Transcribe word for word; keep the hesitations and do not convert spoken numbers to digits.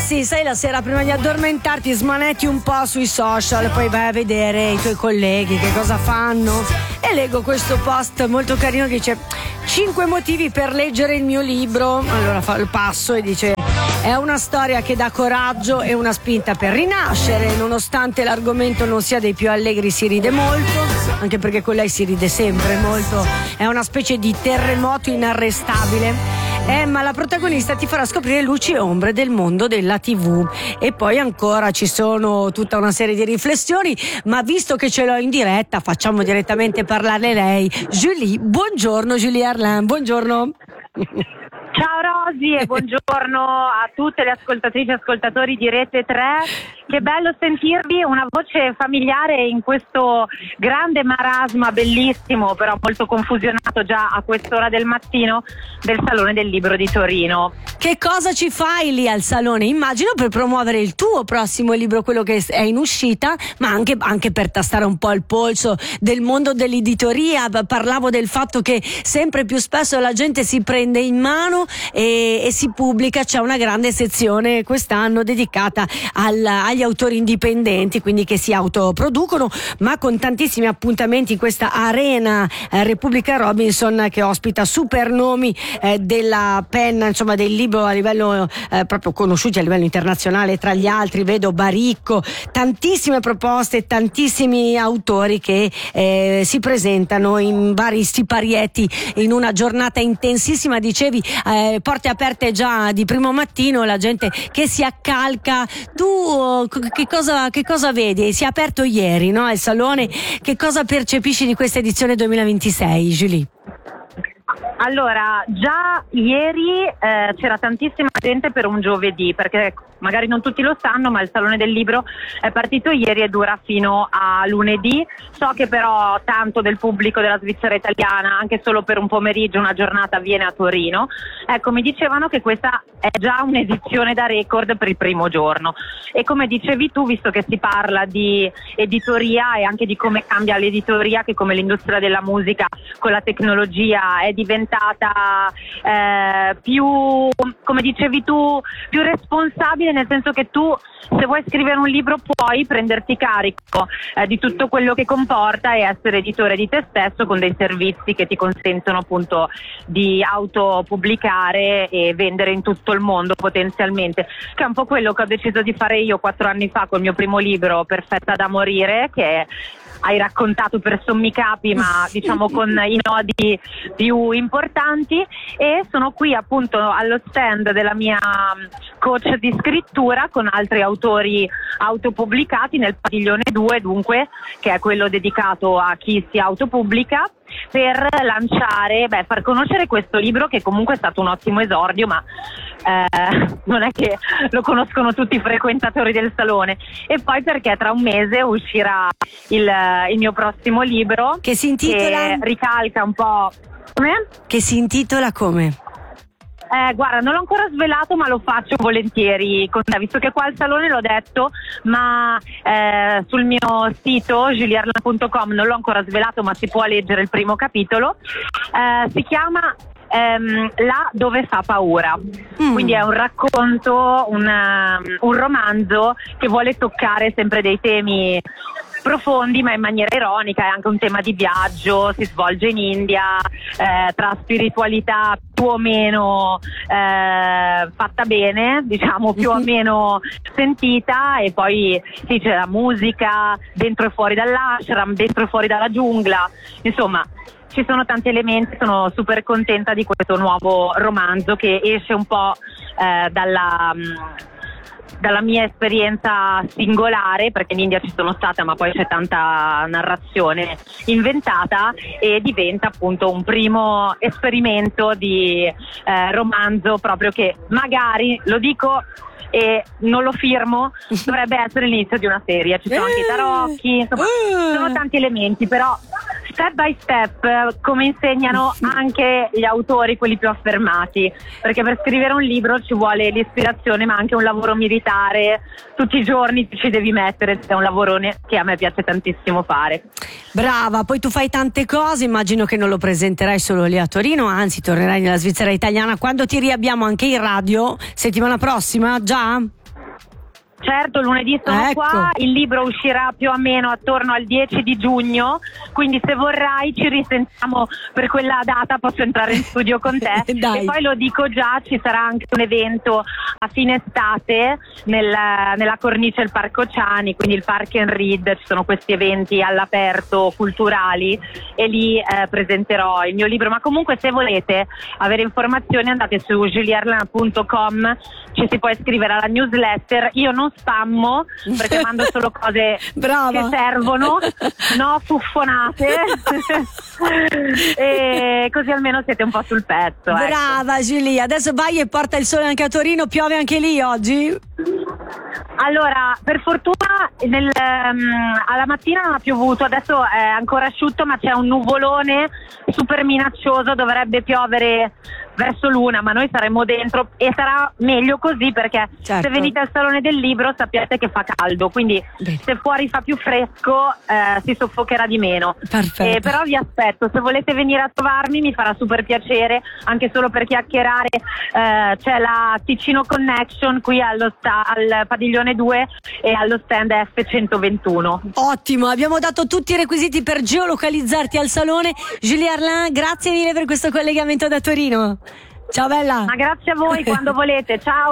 sì, sai, la sera prima di addormentarti smanetti un po' sui social, poi vai a vedere i tuoi colleghi che cosa fanno, e leggo questo post molto carino che dice: cinque motivi per leggere il mio libro. Allora fa il passo e dice: è una storia che dà coraggio e una spinta per rinascere, nonostante l'argomento non sia dei più allegri si ride molto, anche perché con lei si ride sempre molto, è una specie di terremoto inarrestabile. Eh, ma la protagonista ti farà scoprire luci e ombre del mondo della tivù. E poi ancora ci sono tutta una serie di riflessioni, ma visto che ce l'ho in diretta facciamo direttamente parlare lei. Julie, buongiorno Julie Arlin, buongiorno. Ciao Rosy e buongiorno a tutte le ascoltatrici e ascoltatori di Rete tre. Che bello sentirvi, una voce familiare in questo grande marasma bellissimo, però molto confusionato già a quest'ora del mattino, del Salone del Libro di Torino. Che cosa ci fai lì al Salone? Immagino per promuovere il tuo prossimo libro, quello che è in uscita, ma anche, anche per tastare un po' il polso del mondo dell'editoria. Parlavo del fatto che sempre più spesso la gente si prende in mano e, e si pubblica. C'è una grande sezione quest'anno dedicata al, agli autori indipendenti, quindi che si autoproducono, ma con tantissimi appuntamenti in questa arena eh, Repubblica Robinson, che ospita super nomi eh, della penna, insomma del libro a livello eh, proprio conosciuti a livello internazionale. Tra gli altri vedo Baricco, tantissime proposte, tantissimi autori che eh, si presentano in vari siparietti in una giornata intensissima. Dicevi eh, porte aperte già di primo mattino, la gente che si accalca. Tu che cosa, che cosa vedi? Si è aperto ieri, no? Il Salone. Che cosa percepisci di questa edizione duemilaventisei, Julie? Allora, già ieri eh, c'era tantissima gente per un giovedì, perché magari non tutti lo sanno, ma il Salone del Libro è partito ieri e dura fino a lunedì. So che però tanto del pubblico della Svizzera italiana, anche solo per un pomeriggio, una giornata, viene a Torino. Ecco, mi dicevano che questa è già un'edizione da record per il primo giorno. E come dicevi tu, visto che si parla di editoria e anche di come cambia l'editoria, che come l'industria della musica con la tecnologia è diventata eh, più, come dicevi tu, più responsabile, nel senso che tu, se vuoi scrivere un libro, puoi prenderti carico eh, di tutto quello che comporta e essere editore di te stesso, con dei servizi che ti consentono appunto di autopubblicare e vendere in tutto il mondo potenzialmente, che è un po' quello che ho deciso di fare io quattro anni fa col mio primo libro, Perfetta da morire, che hai raccontato per sommi capi, ma diciamo con i nodi più importanti. E sono qui appunto allo stand della mia coach di scrittura con altri autori autopubblicati nel padiglione due, dunque, che è quello dedicato a chi si autopubblica, per lanciare, beh, far conoscere questo libro, che comunque è stato un ottimo esordio, ma eh, non è che lo conoscono tutti i frequentatori del Salone. E poi perché tra un mese uscirà il, il mio prossimo libro, che si intitola, che ricalca un po'. Come? Che si intitola come? Eh, guarda, non l'ho ancora svelato, ma lo faccio volentieri con te, visto che qua al Salone l'ho detto, ma eh, sul mio sito julie arlin punto com non l'ho ancora svelato, ma si può leggere il primo capitolo. Eh, si chiama ehm, Là dove fa paura, mm. quindi è un racconto, un, um, un romanzo che vuole toccare sempre dei temi profondi, ma in maniera ironica. È anche un tema di viaggio, si svolge in India, eh, tra spiritualità più o meno eh, fatta bene, diciamo più o meno sentita, e poi sì, c'è la musica dentro e fuori dall'ashram, dentro e fuori dalla giungla, insomma ci sono tanti elementi. Sono super contenta di questo nuovo romanzo che esce un po' eh, dalla dalla mia esperienza singolare, perché in India ci sono stata, ma poi c'è tanta narrazione inventata, e diventa appunto un primo esperimento di eh, romanzo, proprio che magari, lo dico e non lo firmo, dovrebbe essere l'inizio di una serie. Ci sono anche i tarocchi, insomma, sono tanti elementi, però step by step, come insegnano anche gli autori, quelli più affermati, perché per scrivere un libro ci vuole l'ispirazione, ma anche un lavoro militare, tutti i giorni ci devi mettere. È un lavorone che a me piace tantissimo fare. Brava, poi tu fai tante cose, immagino che non lo presenterai solo lì a Torino, anzi tornerai nella Svizzera italiana quando ti riabbiamo anche in radio settimana prossima, già? Certo, lunedì sono ecco. qua, il libro uscirà più o meno attorno al dieci di giugno, quindi se vorrai ci risentiamo per quella data, posso entrare in studio con te. Dai. E poi lo dico già, ci sarà anche un evento a fine estate nel, nella cornice del Parco Ciani, quindi il Park and Read, ci sono questi eventi all'aperto culturali e lì eh, presenterò il mio libro, ma comunque se volete avere informazioni andate su julia arlan punto com, ci si può iscrivere alla newsletter. Io non spammo perché mando solo cose Brava. che servono, no fuffonate e così almeno siete un po' sul pezzo. Brava ecco. Giulia, adesso vai e porta il sole anche a Torino, piove anche lì oggi? Allora, per fortuna nel, um, alla mattina non ha piovuto, adesso è ancora asciutto ma c'è un nuvolone super minaccioso, dovrebbe piovere verso l'una, ma noi saremo dentro e sarà meglio così perché certo. se venite al Salone del Libro sappiate che fa caldo, quindi Beh. se fuori fa più fresco eh, si soffocherà di meno. Perfetto. Eh, però vi aspetto, se volete venire a trovarmi mi farà super piacere, anche solo per chiacchierare. Eh, c'è la Ticino Connection qui allo sta- al padiglione due e allo stand F centoventuno. Ottimo, abbiamo dato tutti i requisiti per geolocalizzarti al Salone. Julia Arlan, grazie mille per questo collegamento da Torino. Ciao bella. Ma grazie a voi, quando volete, ciao.